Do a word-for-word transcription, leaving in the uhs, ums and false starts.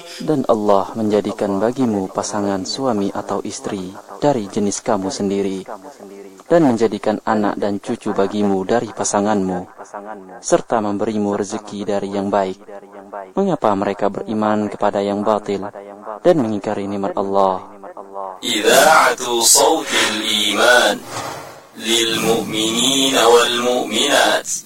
Dan Allah menjadikan bagimu pasangan suami atau istri dari jenis kamu sendiri, dan menjadikan anak dan cucu bagimu dari pasanganmu, serta memberimu rezeki dari yang baik. Mengapa mereka beriman kepada yang batil dan mengingkari nikmat Allah? Idza'atu Shawtil Iman lil mu'minina wal mu'minat